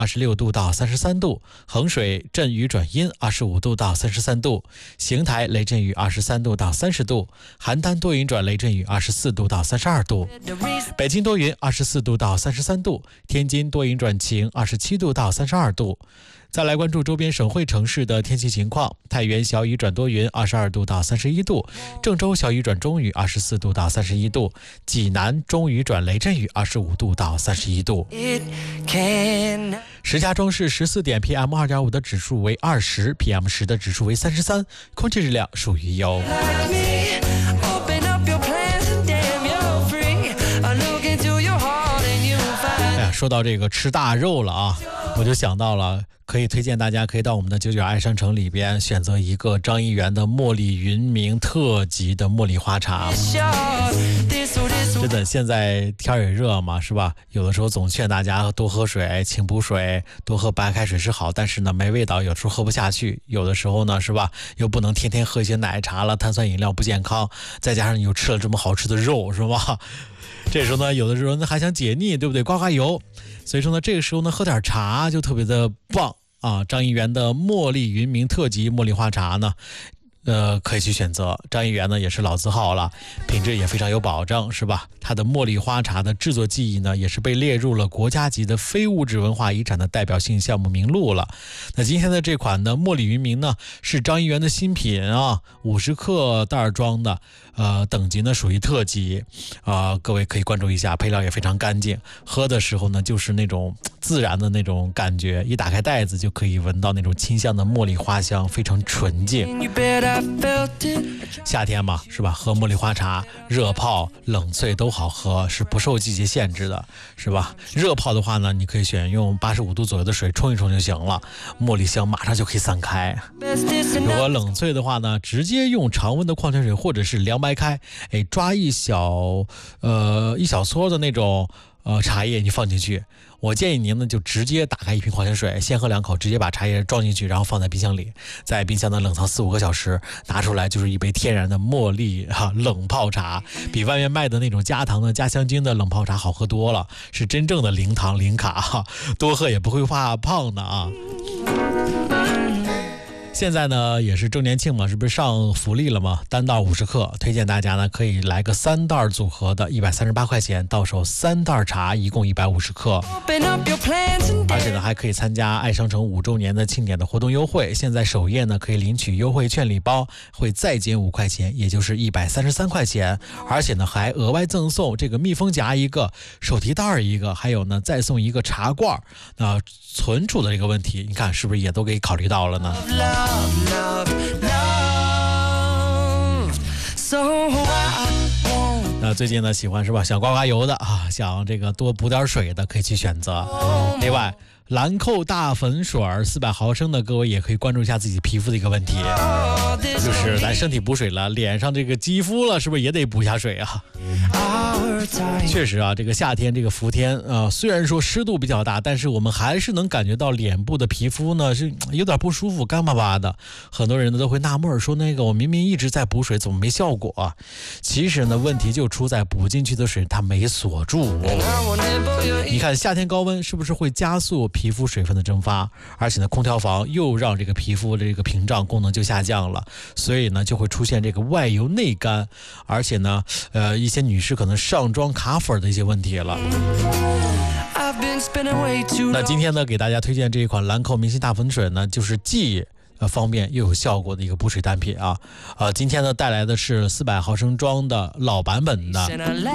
26度到33度，衡水阵雨转阴25度到33度，邢台雷阵雨23度到30度，邯郸多云转雷阵雨24度到32度，北京多云24度到33度，天津多云转晴27度到32度。再来关注周边省会城市的天气情况，太原小雨转多云22度到31度，郑州小雨转中雨24度到31度，济南中雨转雷阵雨25度到31度。石家庄市14点 PM2.5 的指数为20， PM10 的指数为33，空气质量属于优。说到这个吃大肉了啊，我就想到了，可以推荐大家可以到我们的99爱商城里边选择一个张一元的茉莉云茗特级的茉莉花茶。真的，现在天也热嘛，是吧？有的时候总劝大家多喝水，勤补水，多喝白开水是好，但是呢没味道，有时候喝不下去。有的时候呢，是吧？又不能天天喝一些奶茶了，碳酸饮料不健康，再加上你又吃了这么好吃的肉，是吧？这时候呢，有的时候呢还想解腻，对不对？刮刮油。所以说呢，这个时候呢喝点茶就特别的棒啊！张一元的茉莉云茗特级茉莉花茶呢，可以去选择。张一元呢也是老字号了，品质也非常有保证，是吧？它的茉莉花茶的制作技艺呢，也是被列入了国家级的非物质文化遗产的代表性项目名录了。那今天的这款的茉莉云茗呢，是张一元的新品啊，50克袋装的，等级呢属于特级各位可以关注一下，配料也非常干净，喝的时候呢就是那种自然的那种感觉，一打开袋子就可以闻到那种清香的茉莉花香，非常纯净。夏天嘛，是吧？喝茉莉花茶，热泡、冷萃都好喝，是不受季节限制的，是吧？热泡的话呢，你可以选用85度左右的水冲一冲就行了，茉莉香马上就可以散开。如果冷萃的话呢，直接用常温的矿泉水或者是凉白开，抓一小撮的那种茶叶你放进去。我建议您呢就直接打开一瓶矿泉水，先喝2口，直接把茶叶装进去，然后放在冰箱里，在冰箱呢冷藏4-5个小时，拿出来就是一杯天然的茉莉冷泡茶，比外面卖的那种加糖的加香精的冷泡茶好喝多了，是真正的零糖零卡多喝也不会怕胖的啊。现在呢也是周年庆嘛，是不是上福利了嘛？单袋50克，推荐大家呢可以来个3袋组合的，138块钱，到手3袋茶，一共150克。而且呢还可以参加爱商城5周年的庆典的活动优惠，现在首页呢可以领取优惠券礼包，会再减5块钱，也就是133块钱。而且呢还额外赠送这个密封夹一个，手提袋一个，还有呢再送一个茶罐。存储的这个问题，你看是不是也都给考虑到了呢？那最近呢喜欢是吧，想刮刮油的啊，想这个多补点水的可以去选择。另外兰蔻大粉水400毫升的各位也可以关注一下自己皮肤的一个问题，就是咱身体补水了，脸上这个肌肤了，是不是也得补一下水啊？确实啊，这个夏天这个伏天虽然说湿度比较大，但是我们还是能感觉到脸部的皮肤呢是有点不舒服，干巴巴的。很多人呢都会纳闷说，那个我明明一直在补水，怎么没效果啊？其实呢问题就出在补进去的水它没锁住。你看夏天高温是不是会加速皮肤水分的蒸发？而且呢空调房又让这个皮肤的这个屏障功能就下降了，所以呢就会出现这个外油内干，而且呢一些女士可能上妆卡粉的一些问题了。那今天呢给大家推荐这一款兰蔻明星大粉水呢，就是既方便又有效果的一个补水单品啊。今天呢带来的是400毫升装的老版本的，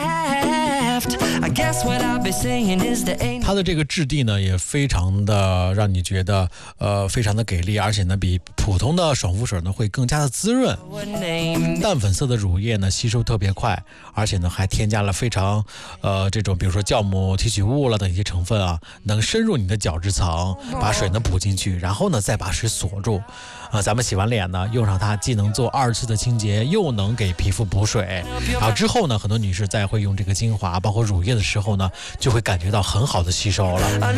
它的这个质地呢也非常的让你觉得非常的给力，而且呢比普通的爽肤水呢会更加的滋润。淡粉色的乳液呢吸收特别快，而且呢还添加了非常这种比如说酵母提取物了等一些成分啊，能深入你的角质层，把水呢补进去，然后呢再把水锁住。咱们洗完脸呢用上它，既能做2次的清洁，又能给皮肤补水。之后呢很多女士再会用这个精华包括乳液的时候呢，就会感觉到很好的吸收了。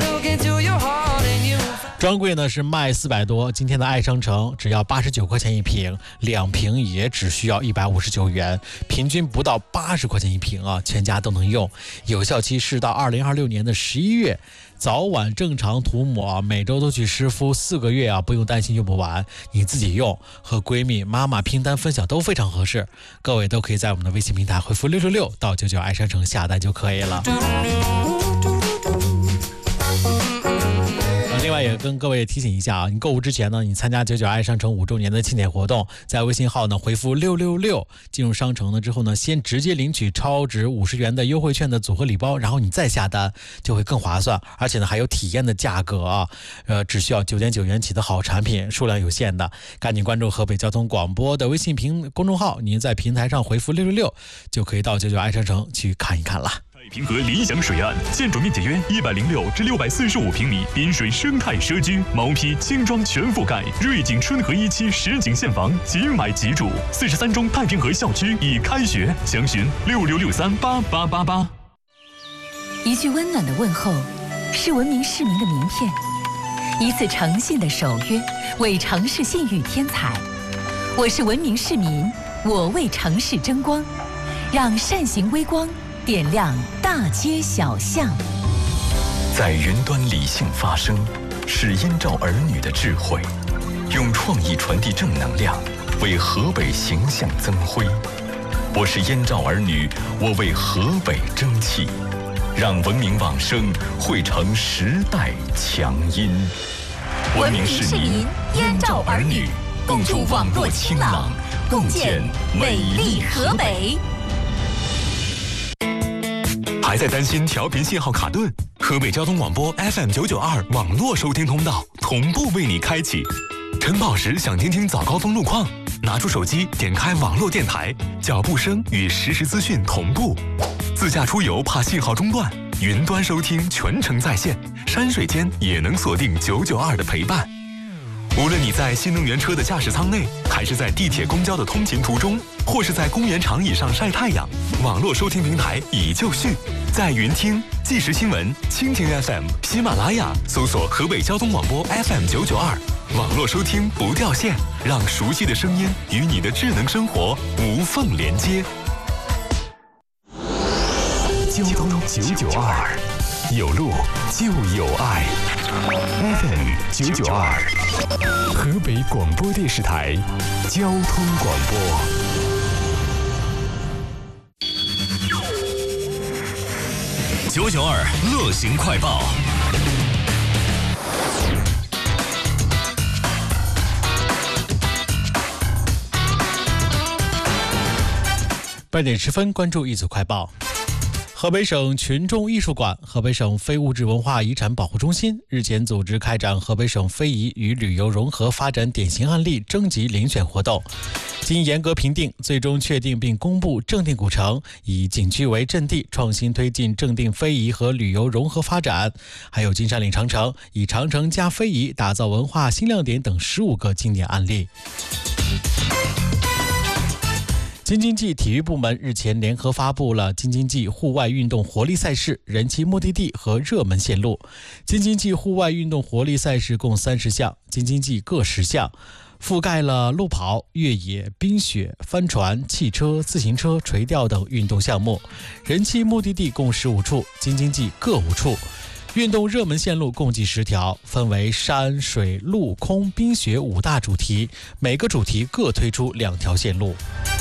专柜呢是卖400多，今天的爱商城只要89块钱一瓶，2瓶也只需要159元，平均不到80块钱一瓶啊，全家都能用。有效期是到2026年的11月。 早晚正常涂抹，每周都去湿敷4个月啊，不用担心用不完。你自己用和闺蜜、妈妈拼单分享都非常合适。各位都可以在我们的微信平台回复666到99爱商城下单就可以了。另外也跟各位提醒一下啊，你购物之前呢，你参加99爱商城5周年的庆典活动，在微信号呢回复666，进入商城了之后呢，先直接领取超值50元的优惠券的组合礼包，然后你再下单就会更划算，而且呢还有体验的价格啊，只需要9.9元起的好产品，数量有限的，赶紧关注河北交通广播的微信公众号，您在平台上回复666，就可以到99爱商城去看一看了。 平和理想水岸，建筑面积约106至645平米，滨水生态社区，毛坯轻装全覆盖，瑞景春和1期实景现房，即买即住。43中太平河校区已开学，详询66638888。 一句温暖的问候，是文明市民的名片；一次诚信的守约，为城市信誉添彩。我是文明市民，我为城市争光，让善行微光点亮大街小巷。 在云端理性发声，是燕赵儿女的智慧，用创意传递正能量，为河北形象增辉。我是燕赵儿女，我为河北争气，让文明往声汇成时代强音。 文明市民，燕赵儿女，共筑网络清朗，共建美丽河北。 还在担心调频信号卡顿？河北交通广播 FM992 网络收听通道同步为你开启。晨跑时想听听早高峰路况，拿出手机点开网络电台，脚步声与实时资讯同步。自驾出游怕信号中断，云端收听全程在线，山水间也能锁定992的陪伴。无论你在新能源车的驾驶舱内，还是在地铁公交的通勤途中，或是在公园长椅上晒太阳，网络收听平台已就绪，在云听、即时新闻、蜻蜓 FM、喜马拉雅搜索河北交通广播 FM992，网络收听不掉线，让熟悉的声音与你的智能生活无缝连接。交通992，有路就有爱。FM992，河北广播电视台交通广播。992乐行快报。 8点10分，关注一组快报。河北省群众艺术馆、河北省非物质文化遗产保护中心日前组织开展河北省非遗与旅游融合发展典型案例征集遴选活动，经严格评定，最终确定并公布正定古城，以景区为阵地，创新推进正定非遗和旅游融合发展；还有金山岭长城，以长城加非遗打造文化新亮点等15个经典案例。京津冀体育部门日前联合发布了京津冀户外运动活力赛事人气目的地和热门线路。京津冀户外运动活力赛事共30项，京津冀各10项，覆盖了路跑、越野、冰雪、帆船、汽车、自行车、垂钓等运动项目。人气目的地共15处，京津冀各5处。运动热门线路共计10条，分为山、水、陆、空、冰雪5大主题，每个主题各推出2条线路。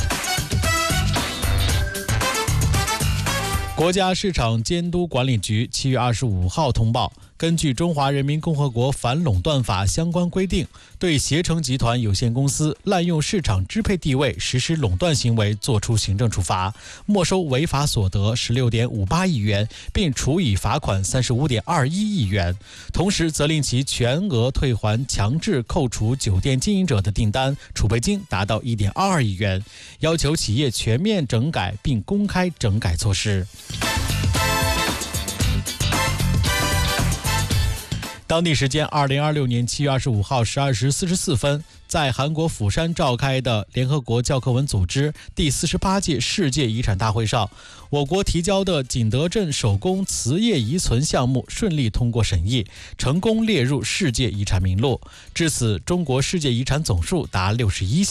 国家市场监督管理局7月25号通报，根据《中华人民共和国反垄断法》相关规定，对携程集团有限公司滥用市场支配地位实施垄断行为作出行政处罚，没收违法所得16.58亿元，并处以罚款35.21亿元，同时责令其全额退还强制扣除酒店经营者的订单储备金达到1.22亿元，要求企业全面整改并公开整改措施。当地时间2026年7月25号12时44分，在韩国釜山召开的联合国教科文组织第48届世界遗产大会上，我国提交的景德镇手工瓷业遗存项目顺利通过审议，成功列入世界遗产名录。至此，中国世界遗产总数达61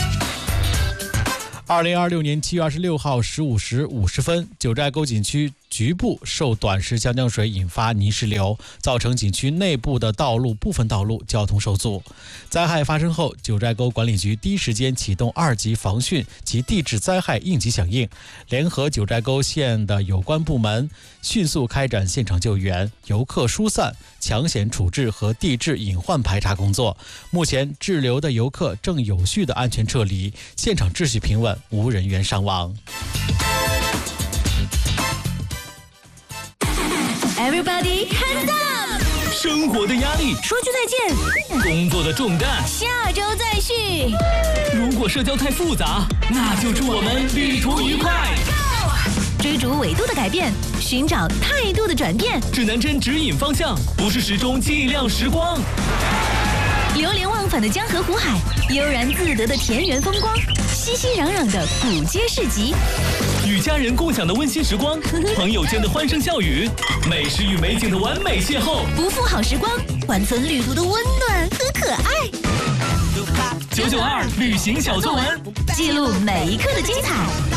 项。2026年7月26号15时50分，九寨沟景区局部受短时江江水引发泥石流，造成景区内部的部分道路交通受阻。灾害发生后，九寨沟管理局第一时间启动2级防汛及地质灾害应急响应，联合九寨沟县的有关部门，迅速开展现场救援、游客疏散、抢险处置和地质隐患排查工作。目前滞留的游客正有序的安全撤离，现场秩序平稳，无人员伤亡。 Everybody hands up！ 生活的压力， 说句再见； 工作的重担， 下周再续。 如果社交太复杂，那就祝我们旅途愉快。 追逐纬度的改变，寻找态度的转变。 指南针指引方向，不是时钟计量时光。 流连忘返的江河湖海，悠然自得的田园风光，熙熙攘攘的古街市集， 与家人共享的温馨时光，朋友间的欢声笑语，美食与美景的完美邂逅， 不负好时光，缓存旅途的温暖和可爱。 992旅行小作文， 记录每一刻的精彩。